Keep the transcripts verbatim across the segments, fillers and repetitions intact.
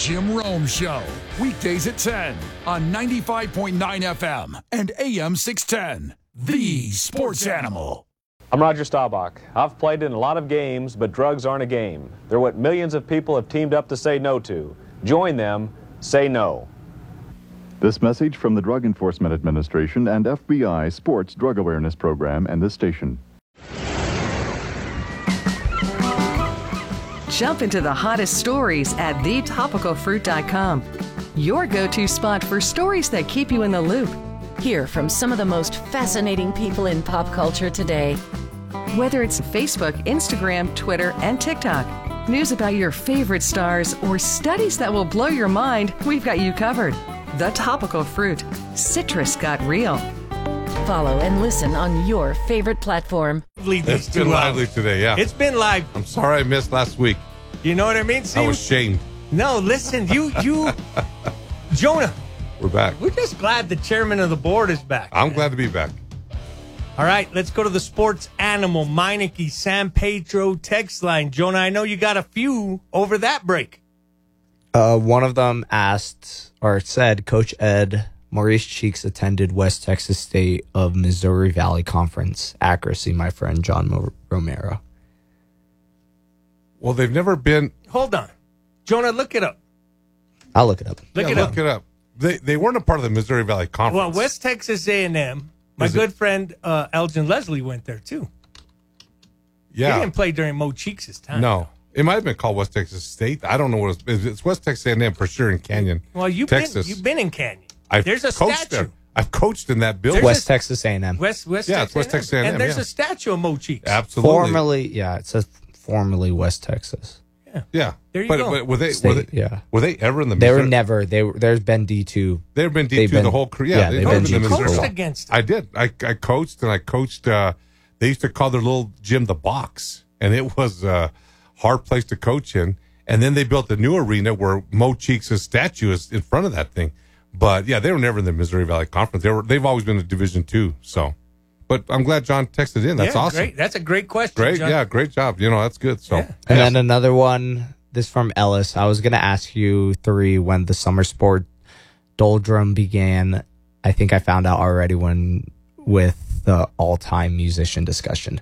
Jim Rome Show, weekdays at ten on ninety-five point nine F M and A M six ten. The Sports Animal. I'm Roger Staubach. I've played in a lot of games, but drugs aren't a game. They're what millions of people have teamed up to say no to. Join them. Say no. This message from the Drug Enforcement Administration and F B I Sports Drug Awareness Program and this station. Jump into the hottest stories at the topical fruit dot com. Your go-to spot for stories that keep you in the loop. Hear from some of the most fascinating people in pop culture today. Whether it's Facebook, Instagram, Twitter, and TikTok, news about your favorite stars, or studies that will blow your mind, we've got you covered. The Topical Fruit. Citrus got real. Follow and listen on your favorite platform. It's been lively today, yeah. It's been live. I'm sorry I missed last week. You know what I mean? See, I was shamed. No, listen, you, you, Jonah. We're back. We're just glad the chairman of the board is back. I'm glad to be back. All right, let's go to the Sports Animal, Meineke, San Pedro text line. Jonah, I know you got a few over that break. Uh, one of them asked or said, Coach Ed, Maurice Cheeks attended West Texas State of Missouri Valley Conference. Accuracy, my friend John Mo- Romero. Well, they've never been. Hold on. Jonah, look it up. I'll look it up. Look yeah, it look up. it up. They they weren't a part of the Missouri Valley Conference. Well, West Texas A and M, my Is good it? friend uh, Elgin Leslie went there, too. Yeah. He didn't play during Mo Cheeks' time. No. It might have been called West Texas State. I don't know what it's. It's West Texas A and M for sure in Canyon. Well, you've Texas. been you've been in Canyon. I've There's a coached statue. there. I've coached in that building. There's West a- Texas A and M. West West Yeah, Texas it's West Texas A and M, and there's yeah. a statue of Mo Cheeks. Absolutely. Formerly, yeah, it says formerly West Texas. Yeah. There you but, go. But were they, State, were they? yeah. Were they ever in the? They were Missouri? never. They were, there's been D two. They've been D They've two the been- whole career. yeah, they've they've never been been in D two the for a Missouri. while. Against them. I did. I I coached and I coached. Uh, they used to call their little gym the box, and it was a hard place to coach in. And then they built a new arena where Mo Cheeks' statue is in front of that thing. But yeah, they were never in the Missouri Valley Conference. They were. They've always been in Division Two. So, but I'm glad John texted in. That's yeah, awesome. Great. That's a great question. Great. John. Yeah, great job. You know, that's good. So, Yeah. And yes. then another one, this from Ellis. I was going to ask you three when the summer sport doldrum began. I think I found out already when with the all-time musician discussion.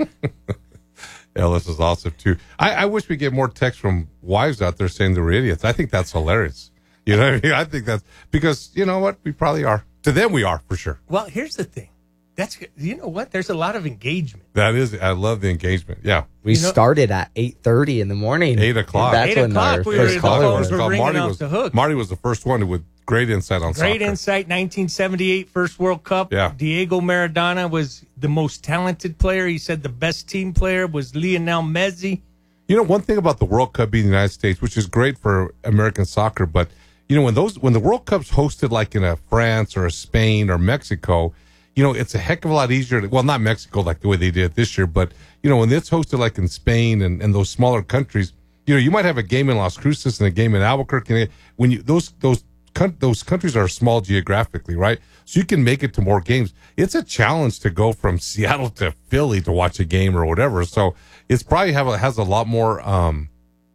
Ellis is awesome too. I, I wish we get more texts from wives out there saying they were idiots. I think that's hilarious. You know what I mean? I think that's because you know what? We probably are. To them, we are for sure. Well, here's the thing. That's you know what? There's a lot of engagement. That is, I love the engagement. Yeah. We You know- started at eight thirty in the morning. Eight o'clock. That's Eight when o'clock, our we were- first the caller phones was. were ringing Marty off was the hook. Marty was the first one with great insight on Great soccer. insight. nineteen seventy-eight First World Cup. Yeah. Diego Maradona was the most talented player. He said the best team player was Lionel Messi. You know, one thing about the World Cup being the United States, which is great for American soccer, but you know, when those when the World Cup's hosted like in a France or a Spain or Mexico, you know, it's a heck of a lot easier to, well, not Mexico like the way they did it this year, but you know, when it's hosted like in Spain and, and those smaller countries, you know, you might have a game in Las Cruces and a game in Albuquerque. When you those those coun- those countries are small geographically, right? So you can make it to more games. It's a challenge to go from Seattle to Philly to watch a game or whatever. So it's probably have a, has a lot more um,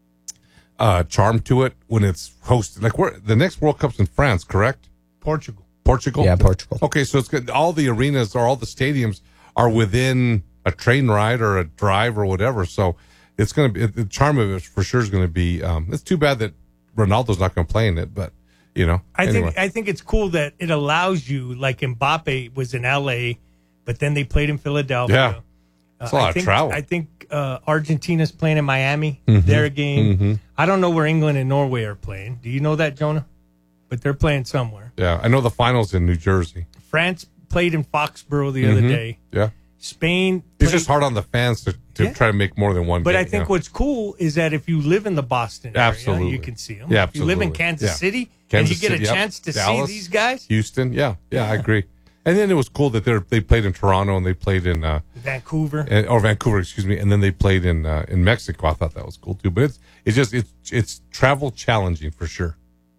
uh, charm to it when it's hosted. Like we're, the next World Cup's in France, correct? Portugal. Portugal. Yeah, Portugal. Okay, so it's good. All the arenas or all the stadiums are within a train ride or a drive or whatever. So it's going to be the charm of it for sure is going to be. Um, it's too bad that Ronaldo's not going to play in it, but you know. I anyway. think I think it's cool that it allows you, like Mbappe was in L A, but then they played in Philadelphia. Yeah. It's a lot I of think, travel. I think uh, Argentina's playing in Miami. Their game. Mm-hmm. I don't know where England and Norway are playing. Do you know that, Jonah? But they're playing somewhere. Yeah, I know the finals in New Jersey. France played in Foxborough the other Mhm. day. Yeah, Spain. it's played- just hard on the fans to, to Yeah. try to make more than one. But game, I think yeah. what's cool is that if you live in the Boston area, Absolutely. you can see them. Yeah, If you live in absolutely. Kansas Yeah. City and Kansas you get City, a yep. chance to Dallas, see these guys, Houston, yeah, yeah, I agree. And then it was cool that they they played in Toronto and they played in uh, Vancouver. and, or Vancouver, excuse me, and then they played in uh, in Mexico. I thought that was cool too. But it's it's just it's it's travel challenging for sure.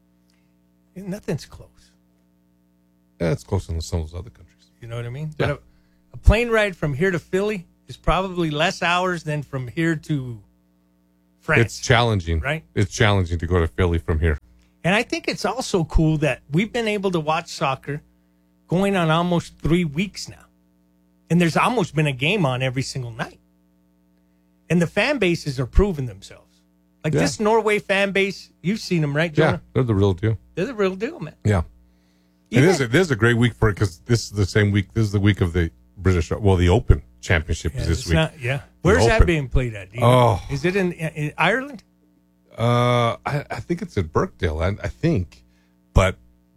Nothing's close. Yeah, it's closer than some of those other countries. You know what I mean? Yeah. But a, a plane ride from here to Philly is probably less hours than from here to France. It's challenging, Right? It's challenging to go to Philly from here. And I think it's also cool that we've been able to watch soccer going on almost three weeks now. And there's almost been a game on every single night. And the fan bases are proving themselves. Like Yeah. this Norway fan base, you've seen them, right, Yeah, Jonah? they're the real deal. They're the real deal, man. Yeah. It Even- is, it is a great week for it because this is the same week. This is the week of the British, well, the Open Championship Yeah, is this it's week. not- yeah. Where's that Open. being played at? Do you Oh. know? Is it in, in Ireland? Uh, I, I think it's at Birkdale, I, I think. But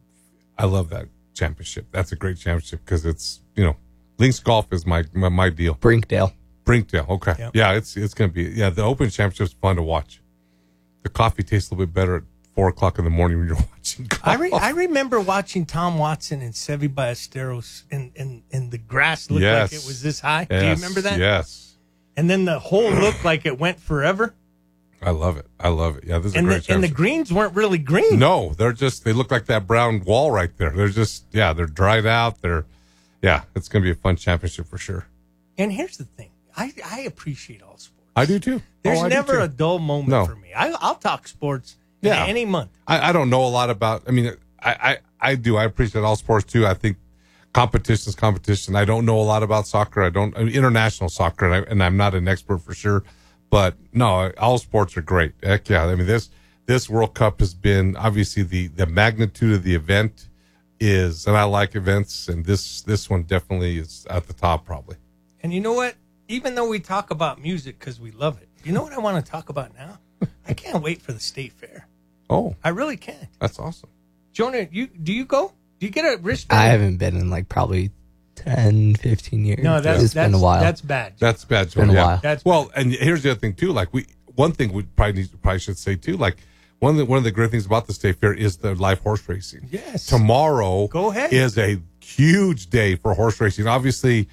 I love that championship. That's a great championship because it's, you know, links golf is my, my, my deal. Brinkdale. Brinkdale, okay. Yep. Yeah, it's it's going to be, yeah, the Open Championship's fun to watch. The coffee tastes a little bit better at four o'clock in the morning when you're watching golf. I, re- I remember watching Tom Watson and Seve Ballesteros, and, and, and the grass looked Yes. like it was this high. Yes, Do you remember that? Yes. And then the hole looked like it went forever. I love it. I love it. Yeah, this is And a the, great and the championship. greens weren't really green. No, they're just, they look like that brown wall right there. They're just, yeah, they're dried out. They're, yeah, it's going to be a fun championship for sure. And here's the thing. I, I appreciate all sports. I do too. There's Oh, I do never too. a dull moment No. for me. I, I'll talk sports Yeah. any month. I, I don't know a lot about, I mean, I, I, I do. I appreciate all sports too. I think competition is competition. I don't know a lot about soccer. I don't, I mean, international soccer, and, I, and I'm not an expert for sure. But no, all sports are great. Heck yeah. I mean, this, this World Cup has been obviously the, the magnitude of the event is, and I like events, and this, this one definitely is at the top probably. And you know what? Even though we talk about music because we love it, you know what I want to talk about now? I can't wait for the state fair. Oh, I really can't. that's awesome. Jonah, you do you go? Do you get a wristband? I haven't been in like probably ten, fifteen years. No, that's it's that's, been a while. That's bad. That's bad. been a yeah. while. That's well, and here's the other thing too. Like we, one thing we probably need, probably should say too. Like one of the one of the great things about the state fair is the live horse racing. Yes. Tomorrow, Go ahead. is a huge day for horse racing. Obviously,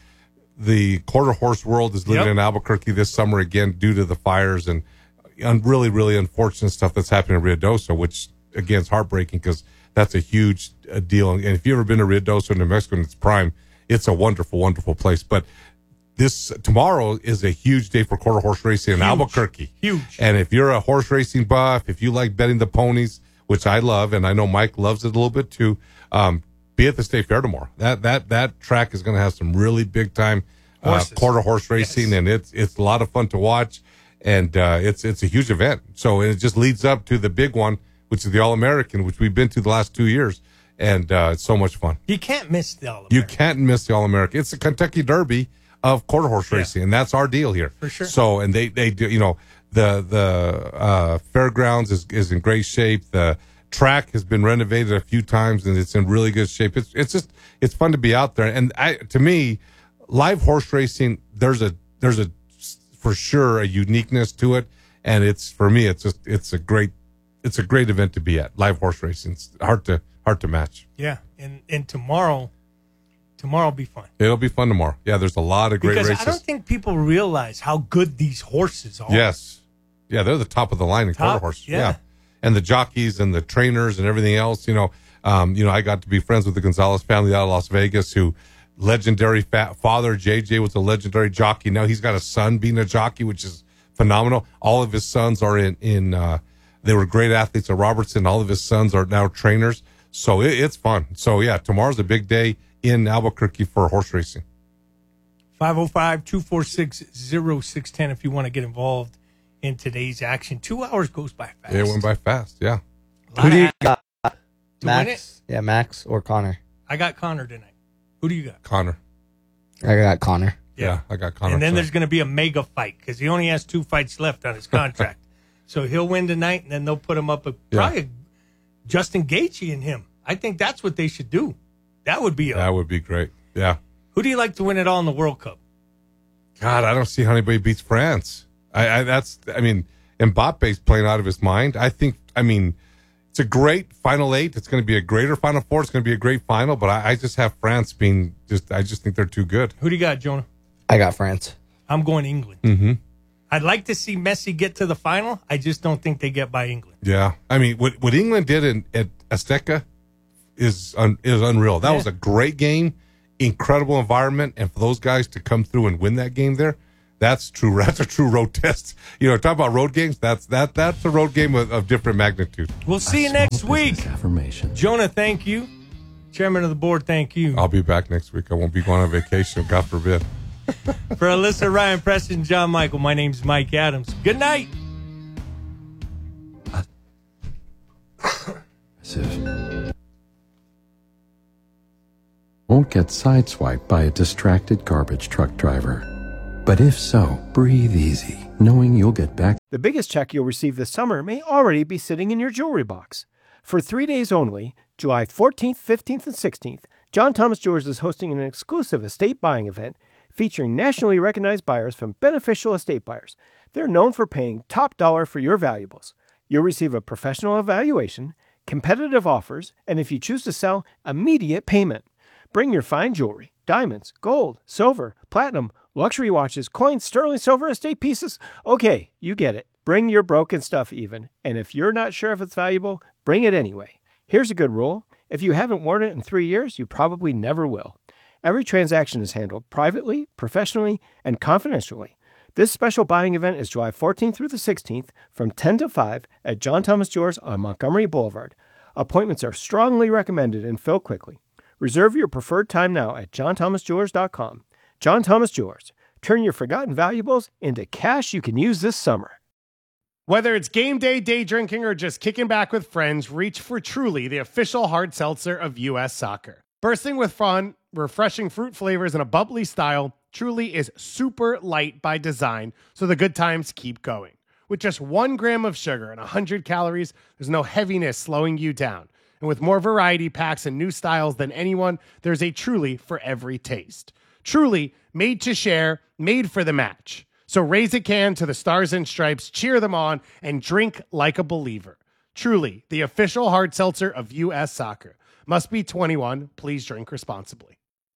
the quarter horse world is living Yep. in Albuquerque this summer again due to the fires and un- really, really unfortunate stuff that's happening in Ruidoso, which again is heartbreaking because that's a huge uh, deal. And if you've ever been to Ruidoso, New Mexico, in its prime, it's a wonderful, wonderful place. But this tomorrow is a huge day for quarter horse racing in Huge. Albuquerque. Huge. And if you're a horse racing buff, if you like betting the ponies, which I love, and I know Mike loves it a little bit too, um, be at the state fair tomorrow. That that that track is going to have some really big time uh, Horses. quarter horse racing, Yes. and it's it's a lot of fun to watch, and uh, it's it's a huge event. So it just leads up to the big one, which is the All American, which we've been to the last two years, and uh, it's so much fun. You can't miss the All You American. can't miss the All American. It's the Kentucky Derby of quarter horse Yeah. racing, and that's our deal here. For sure. So, and they, they do, you know, the, the, uh, fairgrounds is, is in great shape. The track has been renovated a few times and it's in really good shape. It's, it's just, it's fun to be out there. And I, to me, live horse racing, there's a, there's a, for sure a uniqueness to it. And it's, for me, it's just, it's a great, it's a great event to be at. Live horse racing. It's hard to, hard to match. Yeah, and and tomorrow, tomorrow will be fun. It'll be fun tomorrow. Yeah, there's a lot of great Because races. I don't think people realize how good these horses are. Yes. Yeah, they're the top of the line in Top, quarter horse. yeah. And the jockeys and the trainers and everything else, you know, um, you know, I got to be friends with the Gonzalez family out of Las Vegas, who legendary fat father J J was a legendary jockey. Now he's got a son being a jockey, which is phenomenal. All of his sons are in, in, uh, they were great athletes at Robertson. All of his sons are now trainers. So it, it's fun. So yeah, tomorrow's a big day in Albuquerque for horse racing. five oh five, two four six, oh six one oh if you want to get involved in today's action. Two hours goes by fast. It went by fast. Yeah. A lot Who do of you action. got? To win Max? Yeah, Max or Connor? I got Connor tonight. Who do you got? Connor. I got Connor. Yeah, I got Connor. And then tonight. there's going to be a mega fight because he only has two fights left on his contract. So he'll win tonight, and then they'll put him up a, Yeah. probably a Justin Gaethje and him. I think that's what they should do. That would be a. That would be great. Yeah. Who do you like to win it all in the World Cup? God, I don't see how anybody beats France. I, I that's, I mean, Mbappe's playing out of his mind. I think, I mean, it's a great final eight. It's going to be a greater final four. It's going to be a great final, but I, I just have France being just, I just think they're too good. Who do you got, Jonah? I got France. I'm going England. Mm-hmm. I'd like to see Messi get to the final. I just don't think they get by England. Yeah. I mean, what, what England did in, at Azteca is, un, is unreal. That Yeah. was a great game, incredible environment. And for those guys to come through and win that game there, That's true. That's a true road test. You know, talk about road games. That's that. That's a road game of, of different magnitude. We'll see you next week. Affirmation. Jonah, thank you. Chairman of the board, thank you. I'll be back next week. I won't be going on vacation, God forbid. For Alyssa, Ryan, Preston, John Michael, my name's Mike Adams. Good night. Won't get sideswiped by a distracted garbage truck driver. But if so, breathe easy, knowing you'll get back. The biggest check you'll receive this summer may already be sitting in your jewelry box. For three days only, July fourteenth, fifteenth, and sixteenth, John Thomas Jewelers is hosting an exclusive estate buying event featuring nationally recognized buyers from Beneficial Estate Buyers. They're known for paying top dollar for your valuables. You'll receive a professional evaluation, competitive offers, and if you choose to sell, immediate payment. Bring your fine jewelry, diamonds, gold, silver, platinum, luxury watches, coins, sterling silver, estate pieces. Okay, you get it. Bring your broken stuff even. And if you're not sure if it's valuable, bring it anyway. Here's a good rule. If you haven't worn it in three years, you probably never will. Every transaction is handled privately, professionally, and confidentially. This special buying event is July fourteenth through the sixteenth from ten to five at John Thomas Jewelers on Montgomery Boulevard. Appointments are strongly recommended and fill quickly. Reserve your preferred time now at john thomas jewelers dot com. John Thomas Jewelers. Turn your forgotten valuables into cash you can use this summer. Whether it's game day, day drinking, or just kicking back with friends, reach for Truly, the official hard seltzer of U S Soccer. Bursting with fun, refreshing fruit flavors, and a bubbly style, Truly is super light by design, so the good times keep going. With just one gram of sugar and one hundred calories, there's no heaviness slowing you down. And with more variety packs and new styles than anyone, there's a Truly for every taste. Truly, made to share, made for the match. So raise a can to the Stars and Stripes, cheer them on, and drink like a believer. Truly, the official hard seltzer of U S Soccer. Must be twenty-one. Please drink responsibly.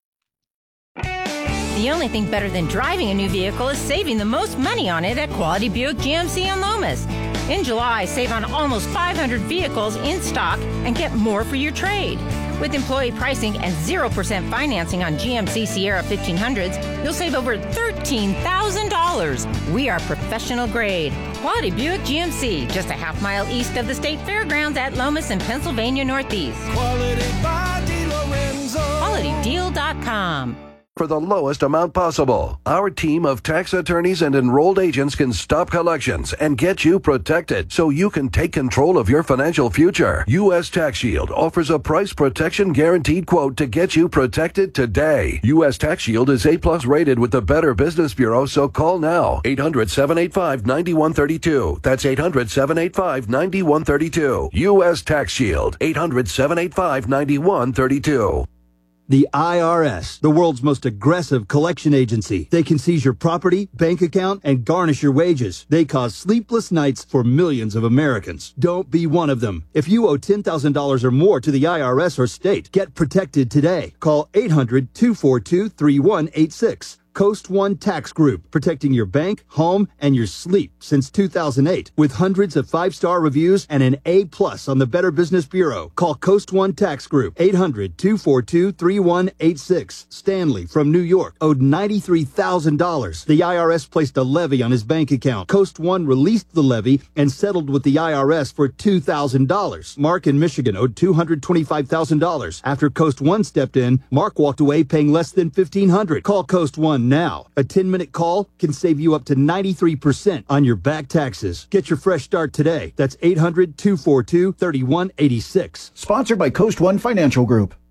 The only thing better than driving a new vehicle is saving the most money on it at Quality Buick G M C in Lomas. In July, save on almost five hundred vehicles in stock and get more for your trade. With employee pricing and zero percent financing on G M C Sierra fifteen hundreds, you'll save over thirteen thousand dollars. We are professional grade. Quality Buick G M C, just a half mile east of the State Fairgrounds at Lomas in Pennsylvania Northeast. Quality by DeLorenzo. quality deal dot com. For the lowest amount possible, our team of tax attorneys and enrolled agents can stop collections and get you protected so you can take control of your financial future. U S Tax Shield offers a price protection guaranteed quote to get you protected today. U S Tax Shield is A plus rated with the Better Business Bureau, so call now. eight hundred, seven eight five, nine one three two. That's eight hundred, seven eight five, nine one three two. U S Tax Shield. eight hundred, seven eight five, nine one three two. The I R S, the world's most aggressive collection agency. They can seize your property, bank account, and garnish your wages. They cause sleepless nights for millions of Americans. Don't be one of them. If you owe ten thousand dollars or more to the I R S or state, get protected today. Call eight hundred, two four two, three one eight six. Coast One Tax Group, protecting your bank, home, and your sleep since two thousand eight. With hundreds of five-star reviews and an A plus on the Better Business Bureau. Call Coast One Tax Group, eight hundred, two four two, three one eight six. Stanley from New York owed ninety-three thousand dollars. The I R S placed a levy on his bank account. Coast One released the levy and settled with the I R S for two thousand dollars. Mark in Michigan owed two hundred twenty-five thousand dollars. After Coast One stepped in, Mark walked away paying less than fifteen hundred dollars. Call Coast One now. A ten-minute call can save you up to ninety-three percent on your back taxes. Get your fresh start today. That's eight hundred, two four two, three one eight six. Sponsored by Coast One Financial Group.